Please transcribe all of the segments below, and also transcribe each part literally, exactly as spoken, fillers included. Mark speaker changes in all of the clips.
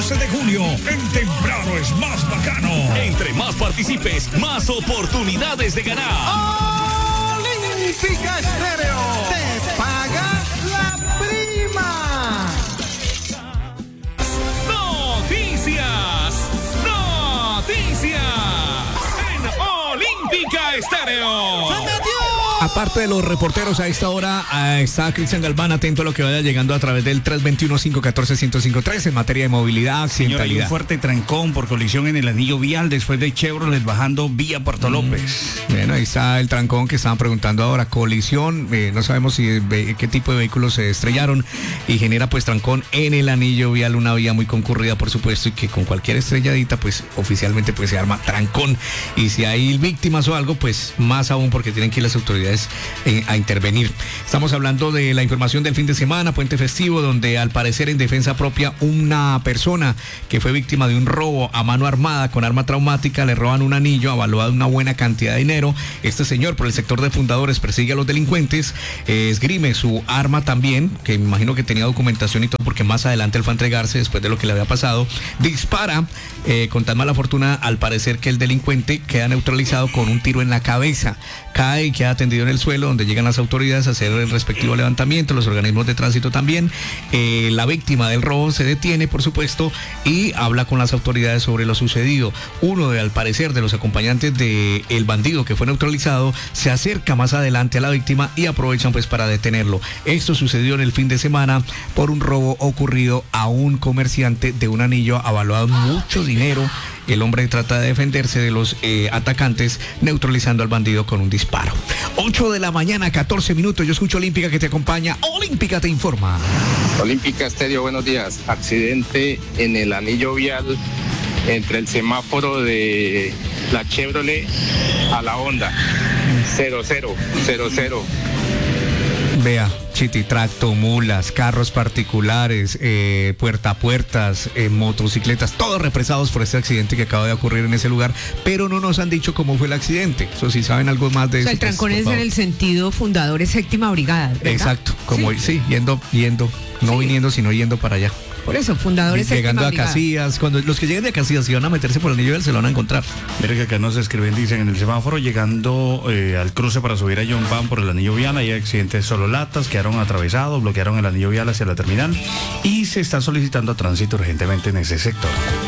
Speaker 1: doce de junio, en Temprano es más bacano.
Speaker 2: Entre más participes, más oportunidades de ganar.
Speaker 3: Olímpica Estéreo te paga la prima.
Speaker 2: Noticias, noticias en Olímpica Estéreo.
Speaker 3: ¡Se metió!
Speaker 4: Aparte de los reporteros, a esta hora uh, está Cristian Galván, atento a lo que vaya llegando a través del tres dos uno, cinco uno cuatro, uno cero cinco tres en materia de movilidad,
Speaker 5: accidentalidad.
Speaker 4: accidentalidad.
Speaker 5: Hay un fuerte trancón por colisión en el anillo vial después de Chevrolet bajando vía Puerto mm. López.
Speaker 4: Bueno, ahí está el trancón que estaban preguntando ahora. Colisión, eh, no sabemos si ve, qué tipo de vehículos se estrellaron y genera pues trancón en el anillo vial, una vía muy concurrida por supuesto, y que con cualquier estrelladita pues oficialmente pues se arma trancón. Y si hay víctimas o algo, pues más aún, porque tienen que ir las autoridades Eh, a intervenir. Estamos hablando de la información del fin de semana, puente festivo, donde al parecer en defensa propia una persona que fue víctima de un robo a mano armada con arma traumática, le roban un anillo avaluado en una buena cantidad de dinero. Este señor, por el sector de fundadores, persigue a los delincuentes, eh, esgrime su arma también, que me imagino que tenía documentación y todo, porque más adelante él fue a entregarse después de lo que le había pasado. Dispara eh, con tan mala fortuna, al parecer, que el delincuente queda neutralizado con un tiro en la cabeza. Cae y queda tendido en el suelo, donde llegan las autoridades a hacer el respectivo levantamiento, los organismos de tránsito también. Eh, la víctima del robo se detiene, por supuesto, y habla con las autoridades sobre lo sucedido. Uno de, al parecer, de los acompañantes del el bandido que fue neutralizado, se acerca más adelante a la víctima y aprovechan pues para detenerlo. Esto sucedió en el fin de semana por un robo ocurrido a un comerciante de un anillo avaluado en mucho dinero. El hombre trata de defenderse de los eh, atacantes, neutralizando al bandido con un disparo. ocho de la mañana, catorce minutos. Yo escucho Olímpica que te acompaña. Olímpica te informa.
Speaker 6: Olímpica Estéreo, buenos días. Accidente en el anillo vial entre el semáforo de la Chevrolet a la Honda. cero cero cero cero.
Speaker 4: Vea, chititracto, mulas, carros particulares, eh, puerta a puertas, eh, motocicletas, todos represados por este accidente que acaba de ocurrir en ese lugar, pero no nos han dicho cómo fue el accidente. Eso sí saben algo más de
Speaker 7: o
Speaker 4: eso.
Speaker 7: sea, el trancón
Speaker 4: pues,
Speaker 7: es en el sentido fundadores séptima brigada, ¿verdad?
Speaker 4: Exacto, como sí, sí yendo, yendo, no
Speaker 7: sí.
Speaker 4: viniendo, sino yendo para allá.
Speaker 7: Por eso, fundadores
Speaker 4: llegando a
Speaker 7: brigada.
Speaker 4: Casillas, cuando los que lleguen de Casillas y van a meterse por el anillo vial se lo van a encontrar.
Speaker 5: Mira que acá nos escriben, dicen en el semáforo llegando eh, al cruce para subir a John Pan por el anillo vial, hay accidentes solo latas, quedaron atravesados, bloquearon el anillo vial hacia la terminal y se está solicitando tránsito urgentemente en ese sector.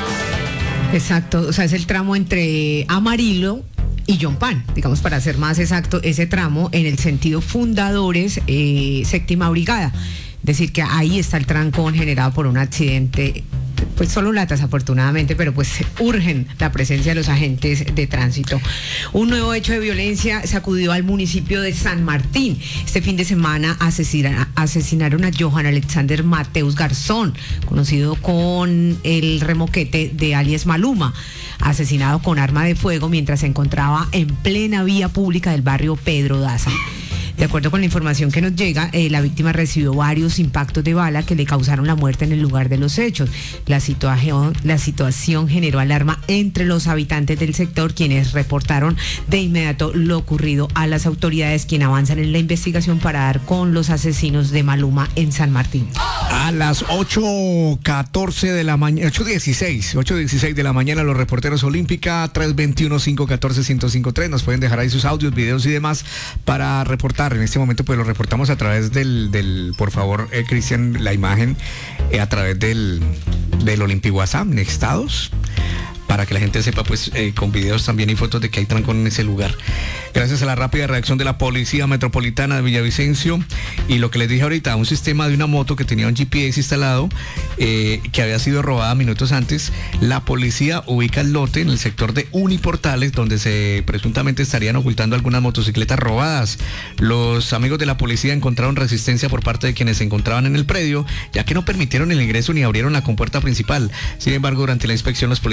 Speaker 7: Exacto, o sea, es el tramo entre Amarillo y John Pan, digamos, para ser más exacto, ese tramo en el sentido fundadores eh, séptima brigada. Decir que ahí está el trancón generado por un accidente, pues solo latas afortunadamente, pero pues urgen la presencia de los agentes de tránsito. Un nuevo hecho de violencia sacudió al municipio de San Martín. Este fin de semana asesina, asesinaron a Johan Alexander Mateus Garzón, conocido con el remoquete de alias Maluma, asesinado con arma de fuego mientras se encontraba en plena vía pública del barrio Pedro Daza. De acuerdo con la información que nos llega, eh, la víctima recibió varios impactos de bala que le causaron la muerte en el lugar de los hechos. La situación, la situación generó alarma entre los habitantes del sector, quienes reportaron de inmediato lo ocurrido a las autoridades, quienes avanzan en la investigación para dar con los asesinos de Maluma en San Martín.
Speaker 4: A las ocho catorce de la mañana, ocho dieciséis, ocho dieciséis de la mañana, los reporteros Olímpica, tres dos uno, cinco uno cuatro, uno cero cinco tres, nos pueden dejar ahí sus audios, videos y demás para reportar. En este momento pues lo reportamos a través del, del por favor, eh, Cristian, la imagen eh, a través del, del Olympic WhatsApp, Nextados, para que la gente sepa pues eh, con videos también y fotos de que hay trancón en ese lugar. Gracias a la rápida reacción de la Policía Metropolitana de Villavicencio y lo que les dije ahorita, un sistema de una moto que tenía un G P S instalado, eh, que había sido robada minutos antes, la policía ubica el lote en el sector de Uniportales, donde se presuntamente estarían ocultando algunas motocicletas robadas. Los amigos de la policía encontraron resistencia por parte de quienes se encontraban en el predio, ya que no permitieron el ingreso ni abrieron la compuerta principal. Sin embargo, durante la inspección los policías detectaron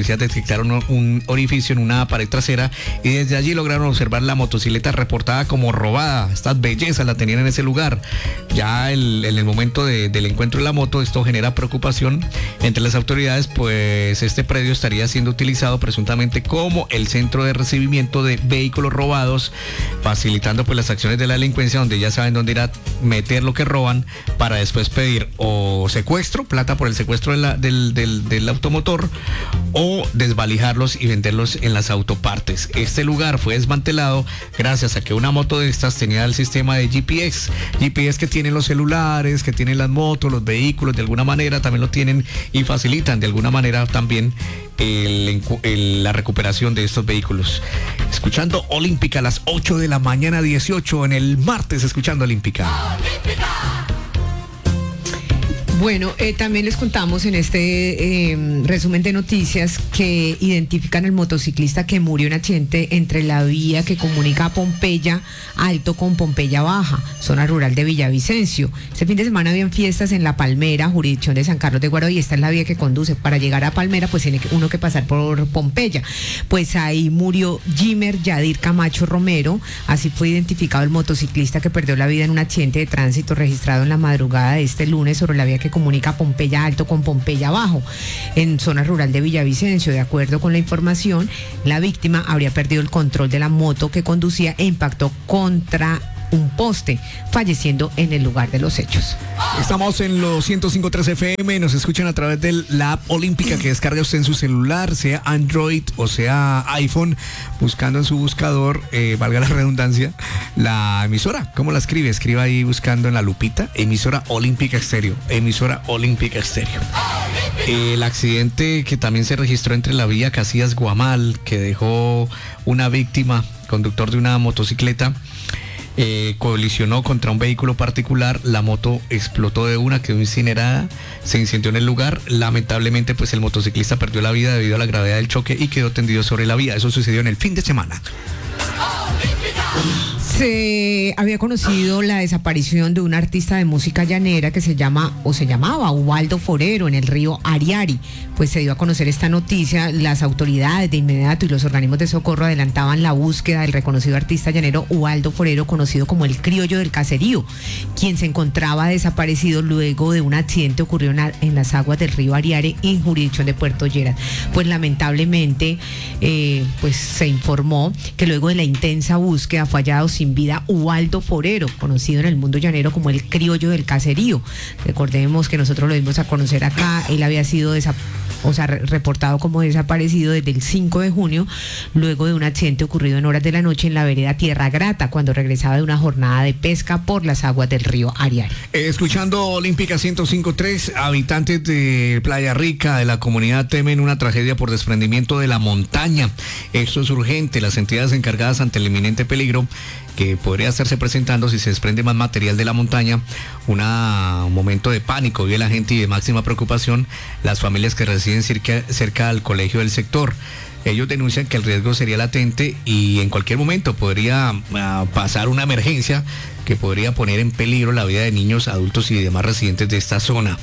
Speaker 4: visitaron un orificio en una pared trasera y desde allí lograron observar la motocicleta reportada como robada. Estas bellezas la tenían en ese lugar. Ya el, en el momento de, del encuentro de la moto, esto genera preocupación entre las autoridades, pues este predio estaría siendo utilizado presuntamente como el centro de recibimiento de vehículos robados, facilitando pues las acciones de la delincuencia, donde ya saben dónde ir a meter lo que roban para después pedir o secuestro, plata por el secuestro de la, del, del, del automotor, o desvalijarlos y venderlos en las autopartes. Este lugar fue desmantelado gracias a que una moto de estas tenía el sistema de G P S. G P S que tienen los celulares, que tienen las motos, los vehículos, de alguna manera también lo tienen y facilitan de alguna manera también el, el, la recuperación de estos vehículos. Escuchando Olímpica a las ocho de la mañana, dieciocho en el martes, escuchando Olímpica. Olímpica.
Speaker 7: Bueno, eh, también les contamos en este eh, resumen de noticias que identifican al motociclista que murió en accidente entre la vía que comunica a Pompeya Alto con Pompeya Baja, zona rural de Villavicencio. Este fin de semana habían fiestas en La Palmera, jurisdicción de San Carlos de Guaroa, y esta es la vía que conduce. Para llegar a Palmera, pues tiene uno que pasar por Pompeya. Pues ahí murió Jimer Yadir Camacho Romero. Así fue identificado el motociclista que perdió la vida en un accidente de tránsito registrado en la madrugada de este lunes sobre la vía que comunica Pompeya Alto con Pompeya Bajo, en zona rural de Villavicencio. De acuerdo con la información, la víctima habría perdido el control de la moto que conducía e impactó contra un poste, falleciendo en el lugar de los hechos.
Speaker 4: Estamos en los ciento cinco punto tres F M, nos escuchan a través de la app Olímpica que descarga usted en su celular, sea Android o sea iPhone, buscando en su buscador, eh, valga la redundancia, la emisora. ¿Cómo la escribe? Escriba ahí buscando en la lupita, emisora Olímpica Estéreo, emisora Olímpica Estéreo. El accidente que también se registró entre la vía Casillas Guamal, que dejó una víctima, conductor de una motocicleta, Eh, colisionó contra un vehículo particular, la moto explotó de una, quedó incinerada, se incendió en el lugar. Lamentablemente pues el motociclista perdió la vida debido a la gravedad del choque y quedó tendido sobre la vía. Eso sucedió en el fin de semana.
Speaker 7: Se había conocido la desaparición de un artista de música llanera que se llama o se llamaba Ubaldo Forero en el río Ariari. Pues se dio a conocer esta noticia, las autoridades de inmediato y los organismos de socorro adelantaban la búsqueda del reconocido artista llanero Ubaldo Forero, conocido como el criollo del caserío, quien se encontraba desaparecido luego de un accidente ocurrido en, en las aguas del río Ariari en jurisdicción de Puerto Lleras. Pues lamentablemente eh, pues se informó que luego de la intensa búsqueda fue hallado sin vida Ubaldo Forero, conocido en el mundo llanero como el criollo del caserío. Recordemos que nosotros lo dimos a conocer acá. Él había sido desaparecido, o sea, reportado como desaparecido desde el cinco de junio, luego de un accidente ocurrido en horas de la noche en la vereda Tierra Grata, cuando regresaba de una jornada de pesca por las aguas del río Ariari.
Speaker 4: Eh, escuchando Olímpica ciento cinco punto tres, habitantes de Playa Rica, de la comunidad, temen una tragedia por desprendimiento de la montaña. Esto es urgente. Las entidades encargadas ante el inminente peligro que podría estarse presentando si se desprende más material de la montaña, una, un momento de pánico vive la gente y de máxima preocupación las familias que residen cerca, cerca al colegio del sector. Ellos denuncian que el riesgo sería latente y en cualquier momento podría uh, pasar una emergencia que podría poner en peligro la vida de niños, adultos y demás residentes de esta zona.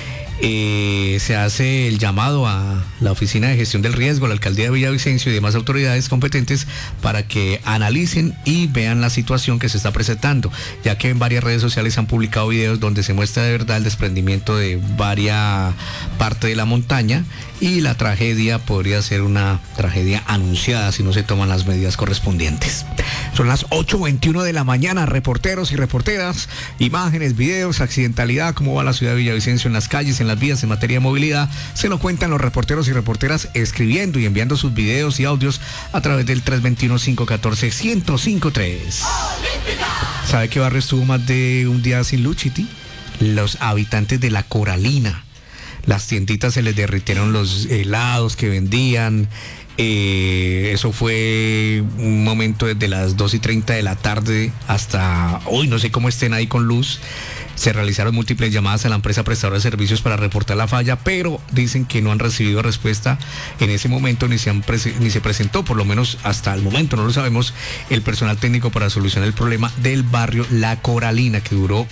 Speaker 4: Eh, se hace el llamado a la Oficina de Gestión del Riesgo, a la Alcaldía de Villavicencio y demás autoridades competentes para que analicen y vean la situación que se está presentando, ya que en varias redes sociales han publicado videos donde se muestra de verdad el desprendimiento de varias partes de la montaña y la tragedia podría ser una tragedia anunciada si no se toman las medidas correspondientes. Son las ocho veintiuno de la mañana, reporteros y reporteras, imágenes, videos, accidentalidad, cómo va la ciudad de Villavicencio en las calles, en las vías, en materia de movilidad, se lo cuentan los reporteros y reporteras escribiendo y enviando sus videos y audios a través del tres dos uno, cinco uno cuatro, uno cero cinco tres. ¿Sabe qué barrio estuvo más de un día sin luz, Chiti? Los habitantes de La Coralina. Las tienditas se les derritieron los helados que vendían. Eh, eso fue un momento desde las dos y treinta de la tarde hasta hoy, no sé cómo estén ahí con luz. Se realizaron múltiples llamadas a la empresa prestadora de servicios para reportar la falla, pero dicen que no han recibido respuesta en ese momento, ni se, han prese- ni se presentó, por lo menos hasta el momento, no lo sabemos, el personal técnico para solucionar el problema del barrio La Coralina, que duró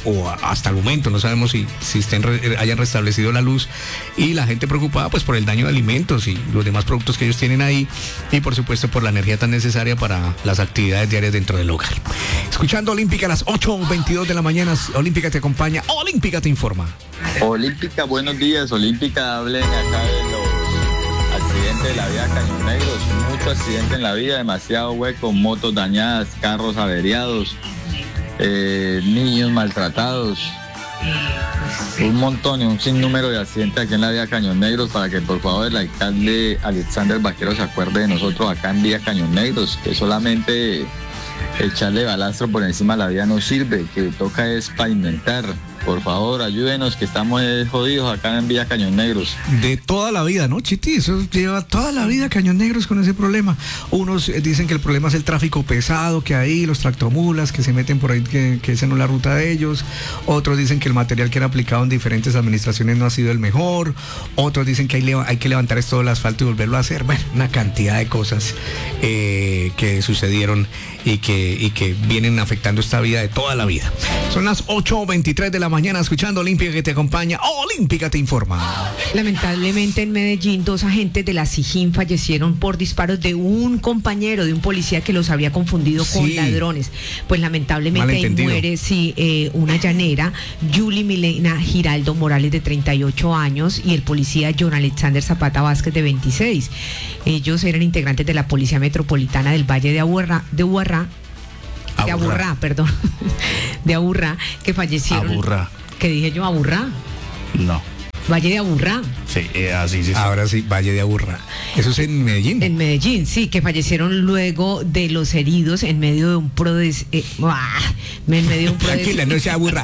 Speaker 4: o hasta el momento no sabemos si, si estén re, hayan restablecido la luz, y la gente preocupada pues por el daño de alimentos y los demás productos que ellos tienen ahí, y por supuesto por la energía tan necesaria para las actividades diarias dentro del hogar. Escuchando Olímpica a las ocho veintidós de la mañana, Olímpica te acompaña, Olímpica te informa.
Speaker 8: Olímpica, buenos días. Olímpica, hablen acá de los accidentes de la vía Caños Negros. Mucho accidente en la vía, demasiado hueco, motos dañadas, carros averiados, eh, niños maltratados. Un montón y un sinnúmero de accidentes aquí en la vía Caños Negros, para que por favor el alcalde Alexander Vaquero se acuerde de nosotros acá en vía Caños Negros, que solamente echarle balastro por encima de la vía no sirve, que toca es pavimentar. Por favor, ayúdenos, que estamos jodidos acá en vía Caños Negros.
Speaker 4: De toda la vida, ¿no, Chiti? Eso lleva toda la vida Caños Negros con ese problema. Unos dicen que el problema es el tráfico pesado que hay, los tractomulas que se meten por ahí, que, que esa no es la ruta de ellos. Otros dicen que el material que han aplicado en diferentes administraciones no ha sido el mejor. Otros dicen que hay, hay que levantar todo el asfalto y volverlo a hacer. Bueno, una cantidad de cosas eh, que sucedieron y que, y que vienen afectando esta vida de toda la vida. Son las ocho veintitrés de la mañana, escuchando Olímpica que te acompaña, Olímpica te informa.
Speaker 7: Lamentablemente en Medellín, dos agentes de la SIJIN fallecieron por disparos de un compañero, de un policía que los había confundido sí. con ladrones. Pues lamentablemente ahí muere sí, eh, una llanera, Julie Milena Giraldo Morales, de treinta y ocho años, y el policía John Alexander Zapata Vázquez, de veintiséis. Ellos eran integrantes de la Policía Metropolitana del Valle de Aburrá, de Aburrá, de Aburrá, perdón, de Aburrá, que fallecieron.
Speaker 5: Aburrá.
Speaker 7: ¿Qué dije yo? ¿Aburrá?
Speaker 5: No.
Speaker 7: Valle de Aburrá.
Speaker 5: Sí, eh, así sí, sí.
Speaker 4: Ahora sí, Valle de Aburrá. ¿Eso es en Medellín?
Speaker 7: En Medellín, sí, que fallecieron luego de los heridos en medio de un prodes... Eh, en medio de un prodes...
Speaker 4: Tranquila, no se aburra.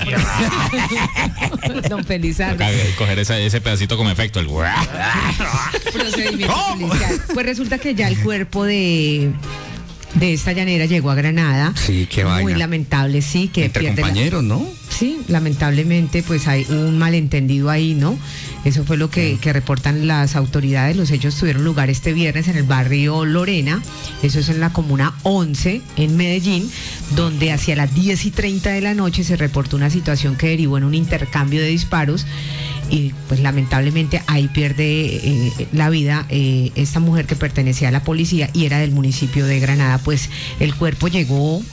Speaker 7: Don Felizardo.
Speaker 9: Coger ese, ese pedacito como efecto, el...
Speaker 7: Procedimiento policial. Pues resulta que ya el cuerpo de... de esta llanera llegó a Granada.
Speaker 4: Sí, qué vaina.
Speaker 7: Muy lamentable, sí, que
Speaker 4: entre
Speaker 7: pierde
Speaker 4: compañeros,
Speaker 7: la...
Speaker 4: ¿no?
Speaker 7: Sí, lamentablemente pues hay un malentendido ahí, ¿no? Eso fue lo que, que reportan las autoridades. Los hechos tuvieron lugar este viernes en el barrio Lorena, eso es en la comuna once, en Medellín, donde hacia las diez y treinta de la noche se reportó una situación que derivó en un intercambio de disparos, y pues lamentablemente ahí pierde eh, la vida eh, esta mujer que pertenecía a la policía y era del municipio de Granada. Pues el cuerpo llegó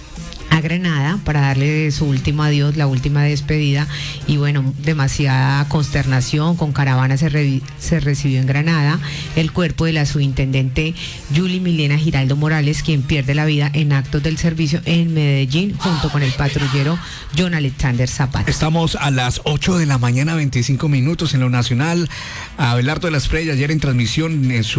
Speaker 7: a Granada para darle su último adiós, la última despedida, y bueno, demasiada consternación. Con caravana se, re, se recibió en Granada el cuerpo de la subintendente Julie Milena Giraldo Morales, quien pierde la vida en actos del servicio en Medellín junto con el patrullero John Alexander Zapata.
Speaker 4: Estamos a las ocho de la mañana, veinticinco minutos en lo nacional. Abelardo de la Espriella ayer en transmisión en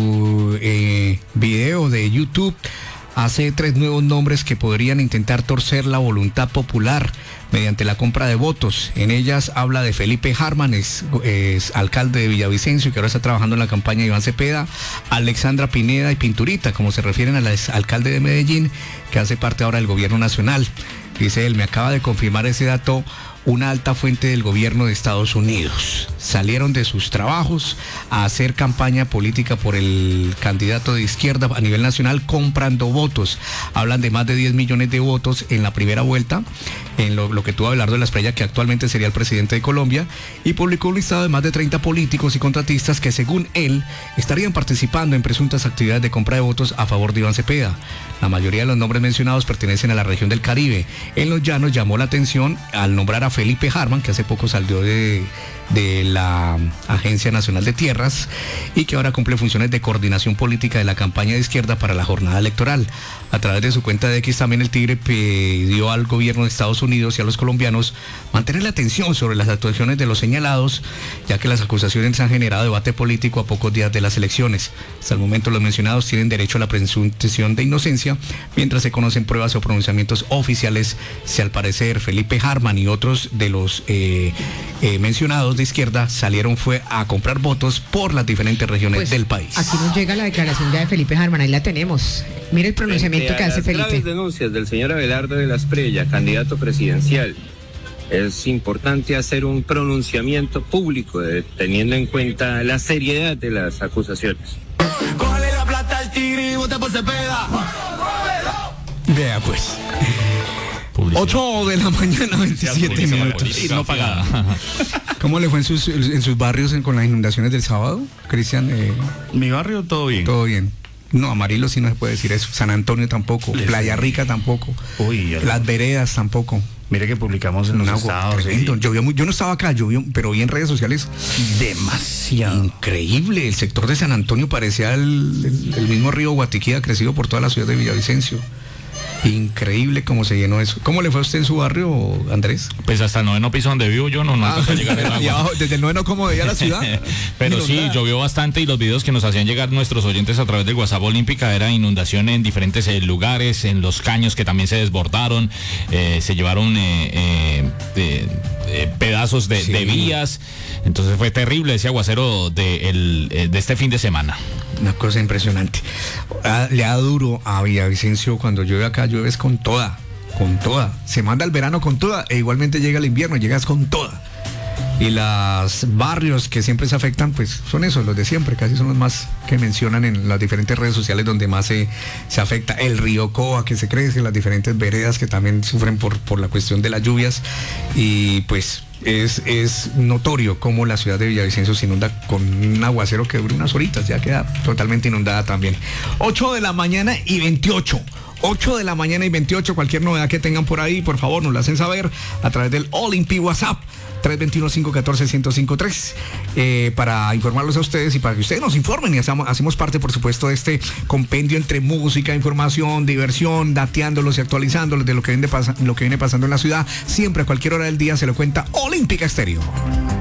Speaker 4: su eh, video de YouTube hace tres nuevos nombres que podrían intentar torcer la voluntad popular mediante la compra de votos. En ellas habla de Felipe Harman, es, es alcalde de Villavicencio, que ahora está trabajando en la campaña de Iván Cepeda, Alexandra Pineda y Pinturita, como se refieren al alcalde de Medellín, que hace parte ahora del gobierno nacional. Dice él, me acaba de confirmar ese dato una alta fuente del gobierno de Estados Unidos. Salieron de sus trabajos a hacer campaña política por el candidato de izquierda a nivel nacional comprando votos. Hablan de más de diez millones de votos en la primera vuelta, en lo, lo que tuvo Abelardo de la Espriella, que actualmente sería el presidente de Colombia, y publicó un listado de más de treinta políticos y contratistas que, según él, estarían participando en presuntas actividades de compra de votos a favor de Iván Cepeda. La mayoría de los nombres mencionados pertenecen a la región del Caribe. En Los Llanos llamó la atención al nombrar a Felipe Harman, que hace poco salió de, de la Agencia Nacional de Tierras y que ahora cumple funciones de coordinación política de la campaña de izquierda para la jornada electoral. A través de su cuenta de X también el Tigre pidió al gobierno de Estados Unidos y a los colombianos mantener la atención sobre las actuaciones de los señalados, ya que las acusaciones han generado debate político a pocos días de las elecciones. Hasta el momento los mencionados tienen derecho a la presunción de inocencia, mientras se conocen pruebas o pronunciamientos oficiales si al parecer Felipe Harman y otros de los eh, eh, mencionados de izquierda salieron fue a comprar votos por las diferentes regiones
Speaker 7: pues,
Speaker 4: del país.
Speaker 7: Aquí nos llega la declaración ya de Felipe Harman, ahí la tenemos. Mire el pronunciamiento que hace Felipe.
Speaker 10: Las graves denuncias del señor Abelardo de la Espriella, candidato presidencial, es importante hacer un pronunciamiento público de, teniendo en cuenta la seriedad de las acusaciones.
Speaker 3: Cógele la plata al Tigre y vote por Cepeda.
Speaker 4: Vea pues.
Speaker 9: publicidad.
Speaker 4: ocho de la mañana, veintisiete minutos.
Speaker 9: Y no pagada.
Speaker 4: ¿Cómo le fue en sus, en sus barrios en- con las inundaciones del sábado, Cristian? Eh,
Speaker 5: Mi barrio todo bien.
Speaker 4: todo bien. No, Amarillo sí no se puede decir eso. San Antonio tampoco.
Speaker 5: Les-
Speaker 4: Playa Rica tampoco.
Speaker 5: Uy, el-
Speaker 4: Las veredas tampoco.
Speaker 5: Mire que publicamos en los
Speaker 4: Un agua
Speaker 5: estados.
Speaker 4: tremendo.
Speaker 5: sí.
Speaker 4: Llovió muy- yo no estaba acá, llovió, pero vi en redes sociales.
Speaker 5: Demasiado.
Speaker 4: Increíble. El sector de San Antonio parecía el, el- el mismo río Guatiquía crecido por toda la ciudad de Villavicencio. Increíble cómo se llenó eso. ¿Cómo le fue a usted en su barrio, Andrés?
Speaker 9: Pues hasta el noveno piso donde vivo yo no, no alcanzó a llegar el
Speaker 4: y
Speaker 9: agua.
Speaker 4: abajo, desde el noveno, ¿cómo veía la ciudad?
Speaker 9: Pero sí,
Speaker 4: Inundada.
Speaker 9: llovió bastante y los videos que nos hacían llegar nuestros oyentes a través del WhatsApp Olímpica era inundación en diferentes eh, lugares, en los caños que también se desbordaron, eh, se llevaron eh, eh, eh, eh, pedazos de,
Speaker 4: Sí.
Speaker 9: de vías. Entonces fue terrible ese aguacero de, el, eh, de este fin de semana.
Speaker 4: Una cosa impresionante. Ah, le da duro a Villavicencio cuando llueve acá, llueves con toda, con toda. Se manda el verano con toda e igualmente llega el invierno, llegas con toda. Y los barrios que siempre se afectan, pues son esos, los de siempre, casi son los más que mencionan en las diferentes redes sociales donde más se, se afecta. El río Coa que se crece, las diferentes veredas que también sufren por, por la cuestión de las lluvias. Y pues es, es notorio cómo la ciudad de Villavicencio se inunda con un aguacero que dura unas horitas, ya queda totalmente inundada también. ocho de la mañana y veintiocho. ocho de la mañana y veintiocho, cualquier novedad que tengan por ahí, por favor, nos la hacen saber a través del Olimpi WhatsApp tres dos uno, cinco uno cuatro, uno cero cinco tres eh, para informarlos a ustedes y para que ustedes nos informen y hacemos, hacemos parte, por supuesto, de este compendio entre música, información, diversión, dateándolos y actualizándolos de lo que viene, pas- lo que viene pasando en la ciudad. Siempre a cualquier hora del día se lo cuenta Olímpica Estéreo.